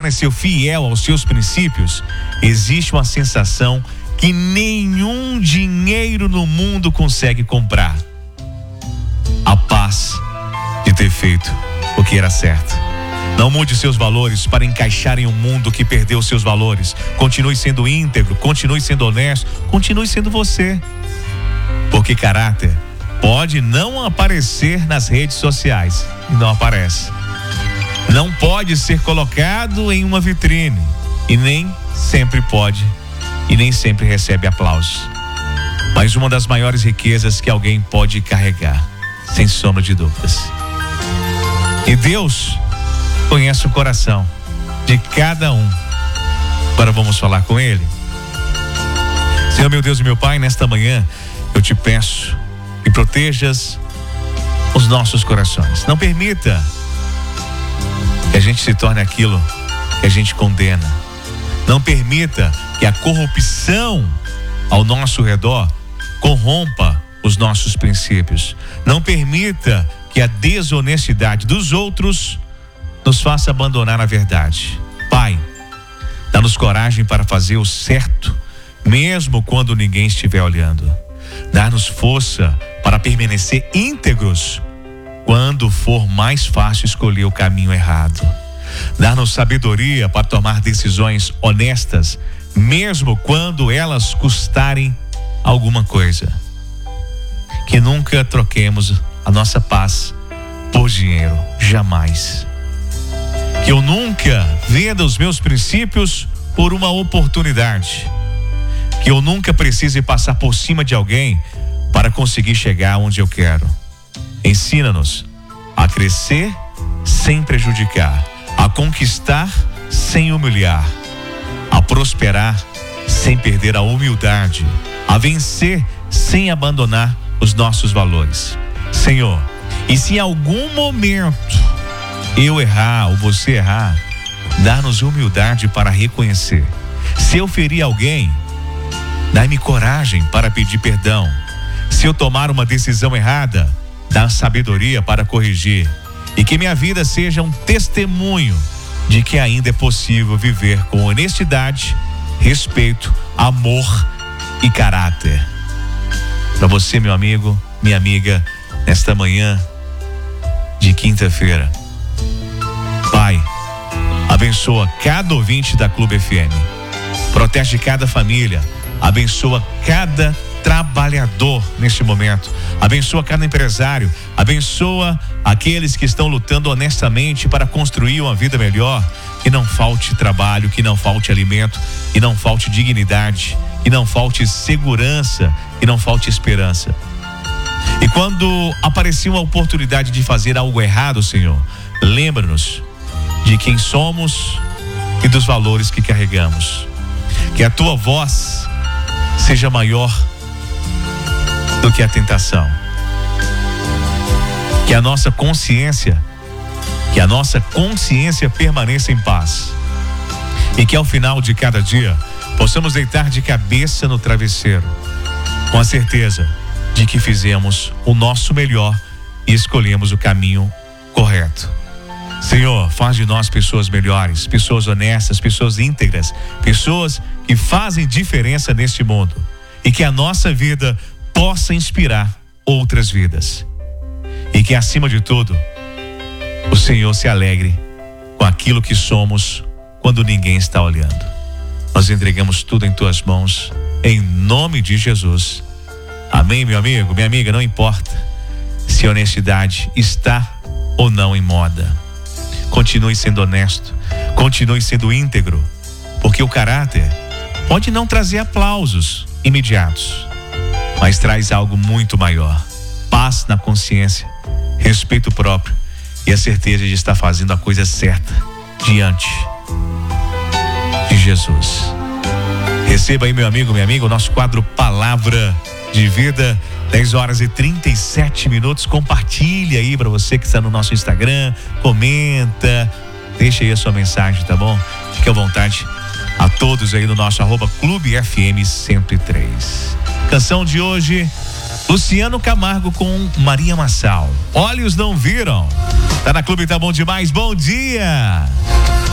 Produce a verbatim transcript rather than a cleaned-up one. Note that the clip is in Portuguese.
permaneceu fiel aos seus princípios, existe uma sensação que nenhum dinheiro no mundo consegue comprar: a paz de ter feito o que era certo. Não mude seus valores para encaixar em um mundo que perdeu seus valores. Continue sendo íntegro, continue sendo honesto, continue sendo você. Porque caráter pode não aparecer nas redes sociais, e não aparece. Não pode ser colocado em uma vitrine, e nem sempre pode, e nem sempre recebe aplausos. Mas uma das maiores riquezas que alguém pode carregar, sem sombra de dúvidas. E Deus conhece o coração de cada um. Agora vamos falar com Ele. Senhor, meu Deus e meu Pai, nesta manhã eu te peço que protejas os nossos corações. Não permita que a gente se torne aquilo que a gente condena. Não permita que a corrupção ao nosso redor corrompa os nossos princípios. Não permita que a desonestidade dos outros nos faça abandonar a verdade. Pai, dá-nos coragem para fazer o certo, mesmo quando ninguém estiver olhando. Dá-nos força para permanecer íntegros quando for mais fácil escolher o caminho errado. Dá-nos sabedoria para tomar decisões honestas, mesmo quando elas custarem alguma coisa. Que nunca troquemos a nossa paz por dinheiro, jamais. Que eu nunca venda os meus princípios por uma oportunidade. Que eu nunca precise passar por cima de alguém para conseguir chegar onde eu quero. Ensina-nos a crescer sem prejudicar, a conquistar sem humilhar, a prosperar sem perder a humildade, a vencer sem abandonar os nossos valores. Senhor, e se em algum momento eu errar ou você errar, dá-nos humildade para reconhecer. Se eu ferir alguém, dá-me coragem para pedir perdão. Se eu tomar uma decisão errada, dá sabedoria para corrigir. E que minha vida seja um testemunho de que ainda é possível viver com honestidade, respeito, amor e caráter. Para você, meu amigo, minha amiga, nesta manhã de quinta-feira, Pai, abençoa cada ouvinte da Clube F M, protege cada família, abençoa cada trabalhador neste momento, abençoa cada empresário, abençoa aqueles que estão lutando honestamente para construir uma vida melhor. Que não falte trabalho, que não falte alimento, que não falte dignidade, que não falte segurança, que não falte esperança. E quando aparecer uma oportunidade de fazer algo errado, Senhor, lembra-nos de quem somos e dos valores que carregamos. Que a tua voz seja maior do que a tentação. Que a nossa consciência, que a nossa consciência permaneça em paz. E que ao final de cada dia possamos deitar de cabeça no travesseiro, com a certeza de que fizemos o nosso melhor e escolhemos o caminho correto. Senhor, faz de nós pessoas melhores, pessoas honestas, pessoas íntegras, pessoas que fazem diferença neste mundo. E que a nossa vida possa inspirar outras vidas. E que, acima de tudo, o Senhor se alegre com aquilo que somos quando ninguém está olhando. Nós entregamos tudo em tuas mãos, em nome de Jesus. Amém, meu amigo, minha amiga, não importa se a honestidade está ou não em moda. Continue sendo honesto, continue sendo íntegro, porque o caráter pode não trazer aplausos imediatos, mas traz algo muito maior: paz na consciência, respeito próprio e a certeza de estar fazendo a coisa certa diante de Jesus. Receba aí, meu amigo, minha amiga, o nosso quadro Palavra de Vida, dez horas e trinta e sete minutos. Compartilha aí para você que está no nosso Instagram, comenta, deixa aí a sua mensagem, tá bom? Fique à vontade. A todos aí no nosso arroba Clube F M cento e três. Canção de hoje, Luciano Camargo com Maria Massal. Olhos não viram. Tá na Clube, tá bom demais. Bom dia.